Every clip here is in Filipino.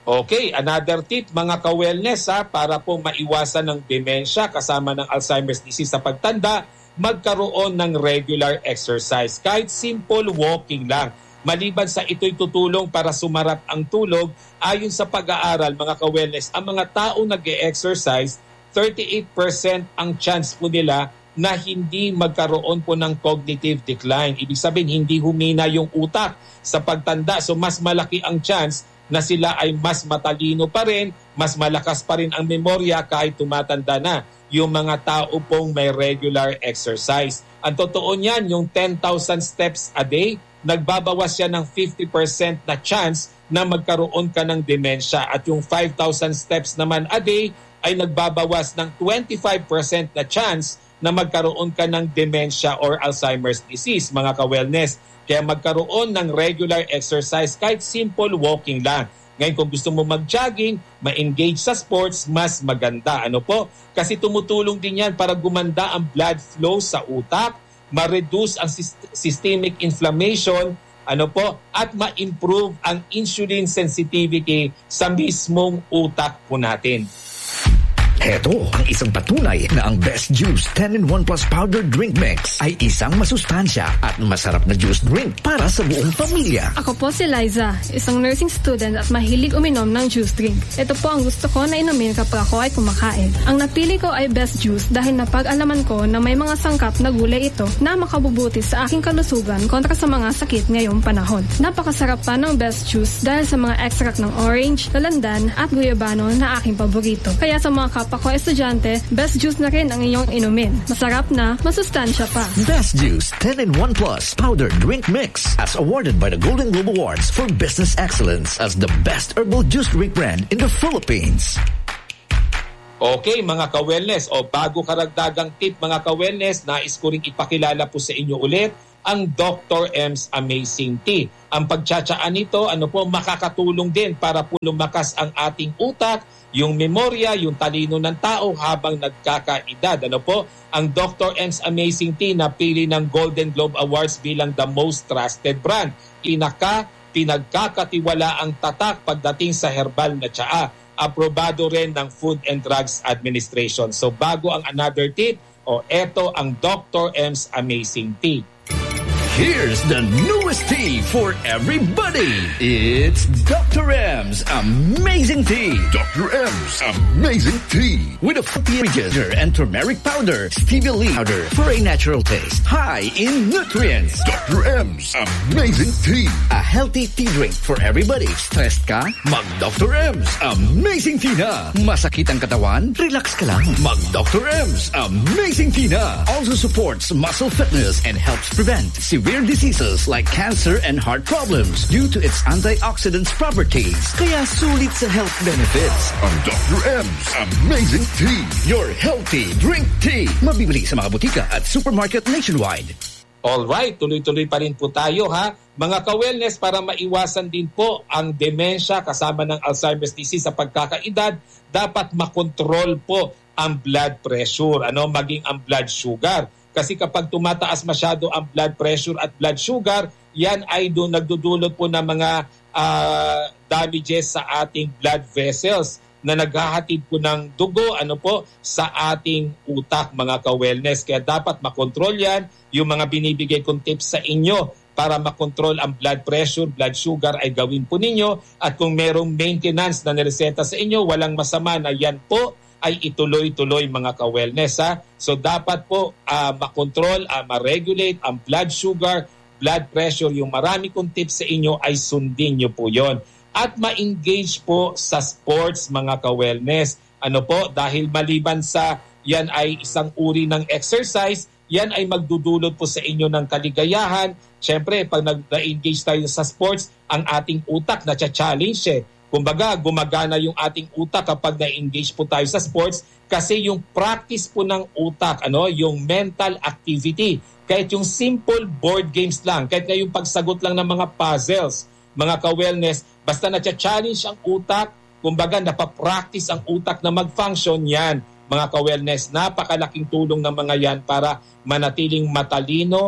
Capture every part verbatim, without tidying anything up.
Okay, another tip mga ka-wellness ha, para po maiwasan ng demensya kasama ng Alzheimer's disease sa pagtanda, magkaroon ng regular exercise. Kahit simple walking lang. Maliban sa ito'y tutulong para sumarap ang tulog, ayon sa pag-aaral mga ka-wellness, ang mga tao nag-e-exercise, thirty-eight percent ang chance po nila na hindi magkaroon po ng cognitive decline. Ibig sabihin, hindi humina yung utak sa pagtanda. So mas malaki ang chance na sila ay mas matalino pa rin, mas malakas pa rin ang memorya kahit tumatanda na yung mga tao pong may regular exercise. Ang totoo niyan, yung ten thousand steps a day, nagbabawas yan ng fifty percent na chance na magkaroon ka ng demensya. At yung five thousand steps naman a day ay nagbabawas ng twenty-five percent na chance na magkaroon ka ng dementia or Alzheimer's disease, mga ka-wellness. Kaya magkaroon ng regular exercise, kahit simple walking lang. Ngayon, kung gusto mo mag-jogging, ma-engage sa sports, mas maganda. Ano po? Kasi tumutulong din yan para gumanda ang blood flow sa utak, ma-reduce ang systemic inflammation, ano po, at ma-improve ang insulin sensitivity sa mismong utak po natin. Heto ang isang patunay na ang Best Juice ten in one Plus Powder Drink Mix ay isang masustansya at masarap na juice drink para sa buong pamilya. Ako po si Liza, isang nursing student at mahilig uminom ng juice drink. Ito po ang gusto ko na inumin kapag ako ay kumakain. Ang napili ko ay Best Juice dahil napag-alaman ko na may mga sangkap na gulay ito na makabubuti sa aking kalusugan kontra sa mga sakit ngayong panahon. Napakasarap pa ng Best Juice dahil sa mga extract ng orange, lalandan at guyabano na aking paborito. Kaya sa mga kapwa ko estudyante, Best Juice na rin ang inyong inumin. Masarap na, masustansya pa. Best Juice ten in one Plus Powder Drink Mix as awarded by the Golden Globe Awards for Business Excellence as the best herbal juice drink brand in the Philippines. Okay, mga ka-wellness, o bago karagdagang tip mga ka-wellness, nais ko rin ipakilala po sa inyo ulit ang Doctor M's Amazing Tea. Ang pagtsatsaan nito, ano po, makakatulong din para po lumakas ang ating utak, yung memorya, yung talino ng tao habang nagkakaedad. Ano po? Ang Doctor M's Amazing Tea napili ng Golden Globe Awards bilang the most trusted brand. Pinaka, pinagkakatiwala ang tatak pagdating sa herbal na tsaa. Aprobado rin ng Food and Drugs Administration. So bago ang another tip, o eto ang Doctor M's Amazing Tea. Here's the newest tea for everybody. It's Doctor M's Amazing Tea. Doctor M's Amazing Tea. With a fruity ginger and turmeric powder, stevia leaf powder for a natural taste. High in nutrients. Doctor M's Amazing Tea. A healthy tea drink for everybody. Stressed ka? Mag Doctor M's Amazing Tea na. Masakit ang katawan? Relax ka lang. Mag Doctor M's Amazing Tea na. Also supports muscle fitness and helps prevent severe diseases like cancer and heart problems due to its antioxidants properties. Kaya sulit sa health benefits. Ang Doctor M's Amazing Tea. Your healthy drink tea. Mabibili sa mga butika at supermarket nationwide. Alright, tuloy-tuloy pa rin po tayo ha. Mga ka-wellness, para maiwasan din po ang demensya kasama ng Alzheimer's disease sa pagkakaedad, dapat makontrol po ang blood pressure, ano, maging ang blood sugar. Kasi kapag tumataas masyado ang blood pressure at blood sugar, yan ay doon nagdudulot po ng mga uh, damages sa ating blood vessels na naghahatid po ng dugo ano po sa ating utak, mga ka-wellness. Kaya dapat makontrol yan. Yung mga binibigay kong tips sa inyo para makontrol ang blood pressure, blood sugar ay gawin po ninyo. At kung merong maintenance na nireseta sa inyo, walang masama na yan po ay ituloy-tuloy, mga ka-wellness ha. So dapat po uh, makontrol, uh, ma-regulate ang blood sugar, blood pressure. Yung marami kong tips sa inyo ay sundin nyo po yon. At ma-engage po sa sports, mga ka-wellness. Ano po, dahil maliban sa yan ay isang uri ng exercise, yan ay magdudulot po sa inyo ng kaligayahan. Siyempre, pag nag-engage tayo sa sports, ang ating utak na challenge eh. Kumbaga, gumagana yung ating utak kapag na-engage po tayo sa sports kasi yung practice po ng utak, ano, yung mental activity. Kahit yung simple board games lang, kahit na yung pagsagot lang ng mga puzzles, mga ka-wellness, basta na-challenge ang utak, kumbaga napapractice ang utak na mag-function, yan, mga ka-wellness, napakalaking tulong ng mga yan para manatiling matalino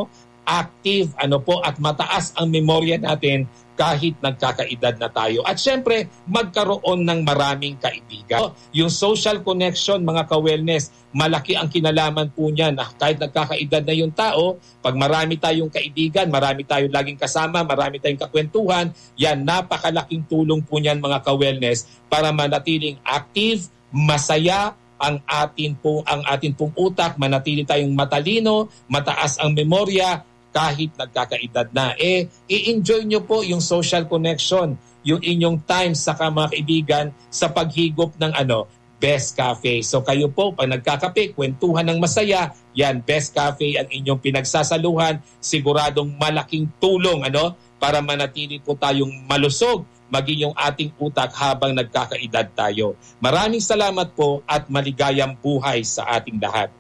active ano po at mataas ang memorya natin kahit nagkakaedad na tayo. At syempre, magkaroon ng maraming kaibigan. Yung social connection, mga ka-wellness, malaki ang kinalaman po niyan. Kahit nagkakaedad na yung tao, pag marami tayong kaibigan, marami tayong laging kasama, marami tayong kakwentuhan, yan, napakalaking tulong po niyan, mga ka-wellness, para manatiling active, masaya, ang atin po ang atin pong utak, manatili tayong matalino, mataas ang memorya, kahit nagkakaedad na. Eh, i-enjoy nyo po yung social connection, yung inyong time sa mga kaibigan sa paghigop ng ano, Best Cafe. So kayo po, pag nagkakape, kwentuhan ng masaya, yan, Best Cafe ang inyong pinagsasaluhan, siguradong malaking tulong ano para manatili po tayong malusog, maging yung ating utak habang nagkakaedad tayo. Maraming salamat po at maligayang buhay sa ating lahat.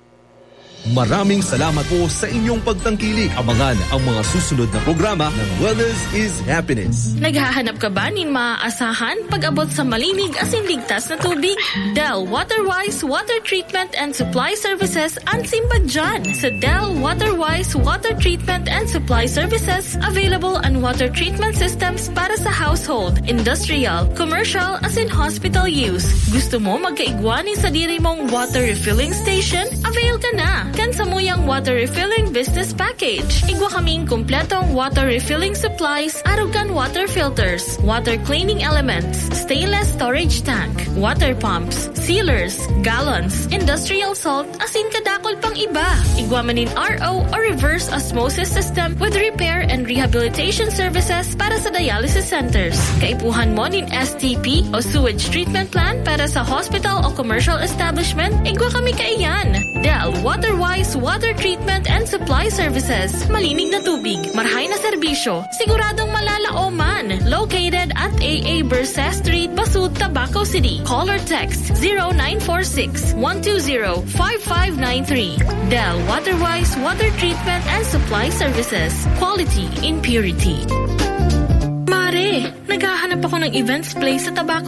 Maraming salamat po sa inyong pagtangkilik. Abangan ang mga susunod na programa ng Wellness is Happiness. Naghahanap ka ba nin maaasahan pag-abot sa malinig asin ligtas na tubig? Del Waterwise Water Treatment and Supply Services ang simba dyan. Sa Del Waterwise Water Treatment and Supply Services, available ang water treatment systems para sa household, industrial, commercial asin hospital use. Gusto mo magkaigwani sa diri mong water refilling station? Avail ka na! Kan sa muyang water refilling business package. Igwa kaming kumpletong water refilling supplies, arugan water filters, water cleaning elements, stainless storage tank, water pumps, sealers, gallons, industrial salt, asin kadakol pang iba. Igwa manin R O or reverse osmosis system with repair and rehabilitation services para sa dialysis centers. Kaipuhan mo nin S T P o sewage treatment plan para sa hospital o commercial establishment, igwa kami kaiyan. Del Waterwise Water Treatment and Supply Services. Malinig na tubig, marhay na serbisyo, siguradong malalaoman. Located at A A Berse Street, Basud, Tabaco City. Call or text zero nine four six, one two zero, five five nine three. Del Waterwise Water Treatment and Supply Services. Quality in purity. Mare, naghahanap ako ng events place sa Tabaco